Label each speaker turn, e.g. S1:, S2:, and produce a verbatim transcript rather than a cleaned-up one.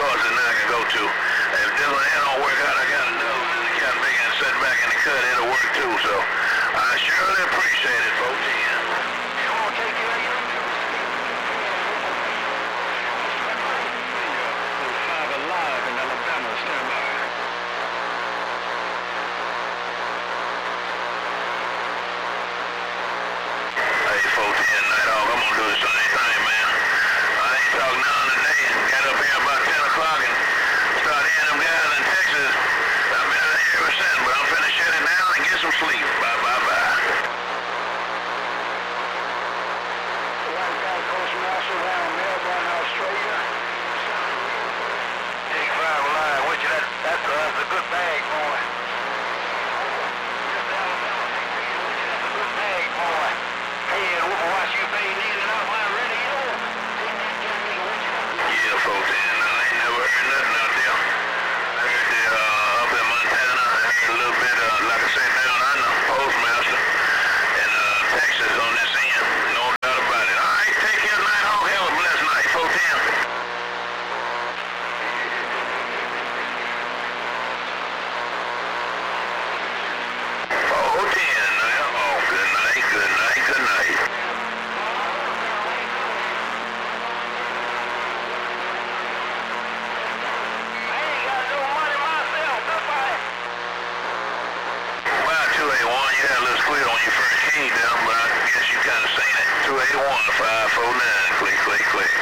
S1: choices now I can go to. If this one here don't work out, I got another one in the cabin. They can sit back in the cut. It'll work too. So I surely appreciate it, folks. Yeah. You want to take care of you?
S2: Five alive in Alabama. Stand by.
S1: Hey, four ten Nighthawk, I'm gonna do the same thing, man. I ain't talked none today. Got up here about ten o'clock and started hearing them guys in Texas. I've been out here ever since, but I'm finna shut it down and get some sleep. Bye, bye, bye.
S2: White guy, Coach Marshall, down in Melbourne, Australia.
S1: Big five alive with you. That, that's, a, that's a good bag, boy. That's a good bag, boy. Hey, watch you pay needed off my radio. Yeah, folks, and I ain't never heard nothing out there. I heard that uh, up in Montana, I heard a little bit, uh, like I said, down under Postmaster in uh, Texas on this end. No doubt about it. All right, take care, Nighthawk. Have a blessed night, four ten. four ten, Nighthawk. Good night, good night, good night. Well, two eighty-one, you had a little squid on your first key down, but I guess you kind of seen it. two eighty-one, five four nine, click, click, click.